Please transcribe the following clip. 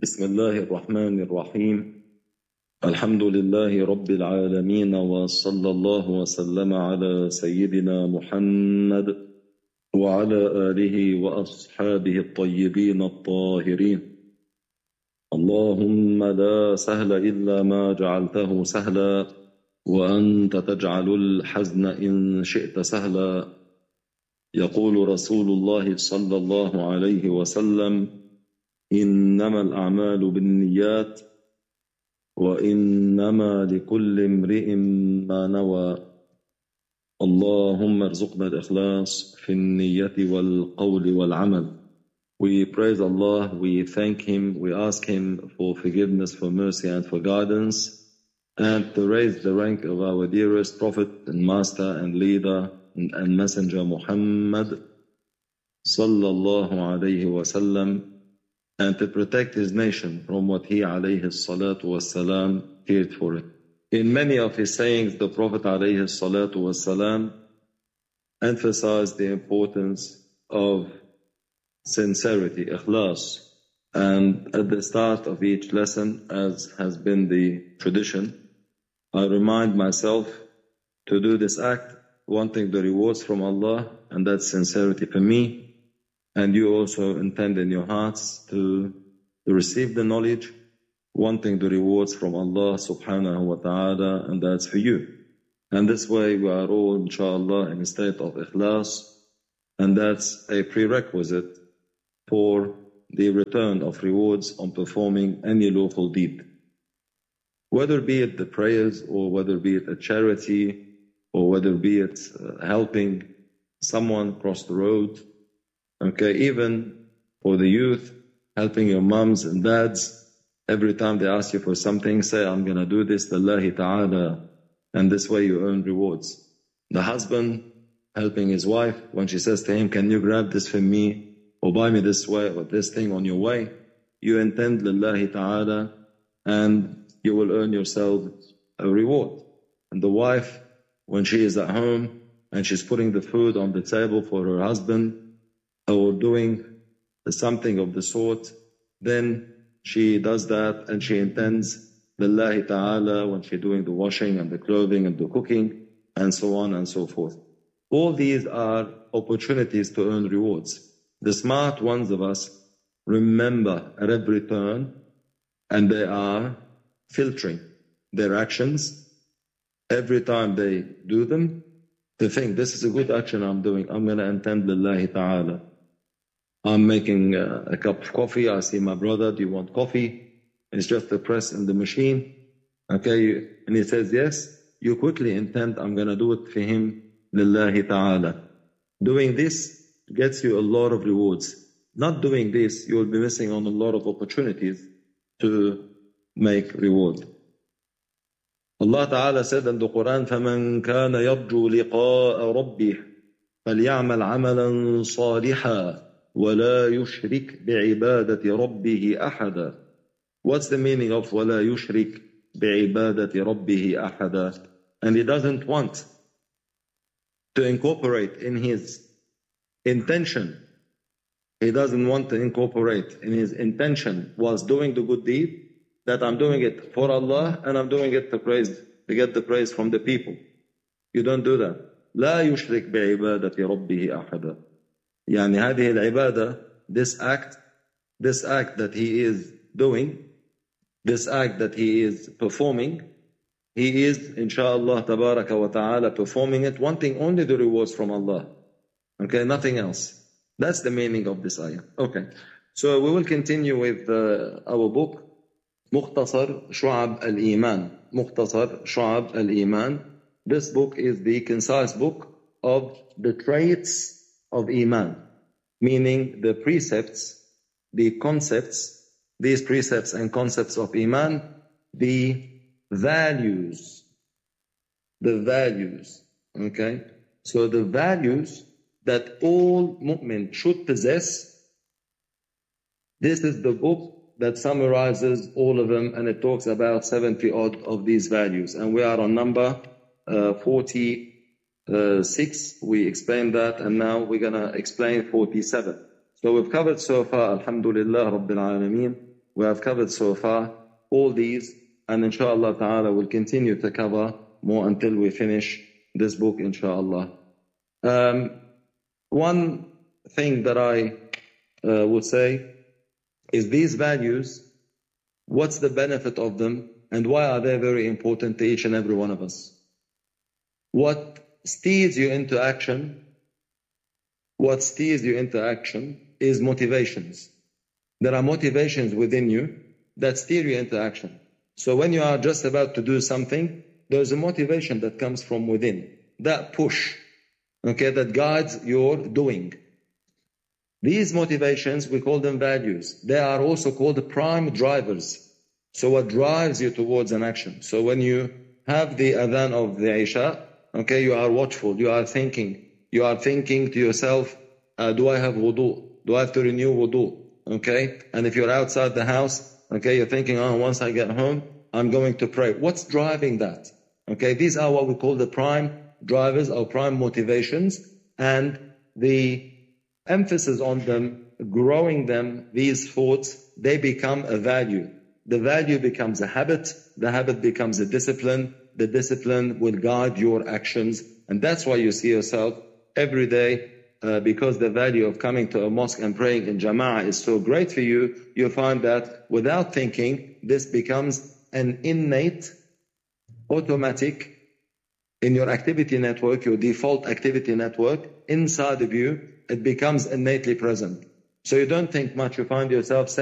بسم الله الرحمن الرحيم الحمد لله رب العالمين وصلى الله وسلم على سيدنا محمد وعلى آله وأصحابه الطيبين الطاهرين. اللهم لا سهل إلا ما جعلته سهلا وأنت تجعل الحزن إن شئت سهلا. يقول رسول الله صلى الله عليه وسلم: إنما الأعمال بالنيات وإنما لكل امرئ ما نوى. اللهم ارزقنا الإخلاص في النية والقول والعمل. We praise Allah, we thank Him, we ask Him for forgiveness, for mercy and for guidance, and to raise the rank of our dearest Prophet and Master and Leader and Messenger Muhammad sallallahu alayhi wa sallam, and to protect his nation from what he alayhi salatu wassalam feared for it. In many of his sayings, the Prophet alayhi salatu wassalam emphasized the importance of sincerity, ikhlas. And at the start of each lesson, as has been the tradition, I remind myself to do this act, wanting the rewards from Allah, and that's sincerity for me. And you also intend in your hearts to receive the knowledge, wanting the rewards from Allah subhanahu wa ta'ala, and that's for you. And this way we are all, inshallah, in a state of ikhlas, and that's a prerequisite for the return of rewards on performing any lawful deed. Whether be it the prayers, or whether be it a charity, or whether be it helping someone cross the road, okay, even for the youth, helping your moms and dads, every time they ask you for something, say, I'm going to do this, lillahi ta'ala, and this way you earn rewards. The husband helping his wife, when she says to him, can you grab this for me, or buy me this way, or this thing on your way, you intend lillahi ta'ala, and you will earn yourself a reward. And the wife, when she is at home, and she's putting the food on the table for her husband, or doing something of the sort, then she does that and she intends lillahi ta'ala when she's doing the washing and the clothing and the cooking and so on and so forth. All these are opportunities to earn rewards. The smart ones of us remember at every turn, and they are filtering their actions every time they do them to think, this is a good action I'm doing, I'm going to intend lillahi ta'ala. I'm making a cup of coffee, I see my brother, do you want coffee? It's just a press in the machine. Okay, and he says yes, you quickly intend, I'm going to do it for him, lillahi ta'ala. Doing this gets you a lot of rewards. Not doing this, you will be missing on a lot of opportunities to make reward. Allah Ta'ala said in the Quran, فَمَنْ كَانَ يَرْجُو لِقَاءَ رَبِّهِ فَلْيَعْمَلْ عَمَلًا صَالِحًا وَلَا يُشْرِكْ بِعِبَادَةِ رَبِّهِ أَحَدًا. What's the meaning of وَلَا يُشْرِكْ بِعِبَادَةِ رَبِّهِ أَحَدًا? And he doesn't want to incorporate in his intention, he doesn't want to incorporate in his intention whilst doing the good deed, that I'm doing it for Allah and I'm doing it to get the praise from the people. You don't do that. لا يشرك بعبادة ربه أحدا. يعني هذه العبادة, this act that he is doing, this act that he is performing, he is, inshallah, tabaraka wa ta'ala, performing it, wanting only the rewards from Allah. Okay, nothing else. That's the meaning of this ayah. Okay, so we will continue with our book, Mukhtasar Shu'ab al-Iman. Mukhtasar Shu'ab al-Iman. This book is the concise book of the traits of Iman, meaning the precepts, the concepts, these precepts and concepts of Iman, the values, okay? So the values that all mu'min should possess, this is the book that summarizes all of them, and it talks about 70 odd of these values. And we are on number 46. We explained that, and now we're going to explain 47. So we've covered so far, alhamdulillah, Rabbil Alameen, We have covered so far all these, and inshallah ta'ala will continue to cover more until we finish this book, inshallah. One thing that I would say is these values, what's the benefit of them, and why are they very important to each and every one of us? What steers you into action is motivations. There are motivations within you that steer you into action. So when you are just about to do something, there's a motivation that comes from within, that push, okay, that guides your doing. These motivations, we call them values. They are also called prime drivers. So what drives you towards an action? So when you have the adhan of the Isha, okay, you are watchful, you are thinking to yourself, do I have wudu? Do I have to renew wudu? Okay, and if you're outside the house, okay, you're thinking, once I get home, I'm going to pray. What's driving that? Okay, these are what we call the prime drivers or prime motivations, and the emphasis on them, growing them, these thoughts, they become a value. The value becomes a habit, the habit becomes a discipline, the discipline will guide your actions, and that's why you see yourself every day, because the value of coming to a mosque and praying in Jama'ah is so great for you, you find that without thinking, this becomes an innate, automatic, in your activity network, your default activity network, inside of you, it becomes innately present. So you don't think much, you find yourself saying,